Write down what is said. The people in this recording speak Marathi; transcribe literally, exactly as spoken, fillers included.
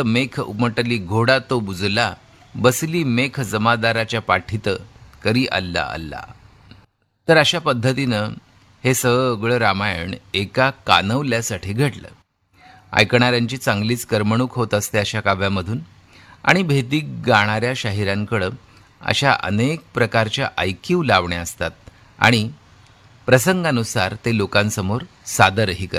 अंत मेघ उमटली घोडा तो बुजला, बसली मेघ जमादाराच्या पाठीत, करी अल्ला अल्ला. तर अशा पद्धतीनं हे सगळं रामायण एका कानवल्यासाठी घडलं. ऐकणाऱ्यांची चांगलीच करमणूक होत असते अशा काव्यामधून. आणि भेदी गाणाऱ्या शाहिरांकडं अशा अनेक प्रकारच्या ऐकीव लावण्या असतात आणि प्रसंगानुसार ते लोकांसमोर सादरही करतात.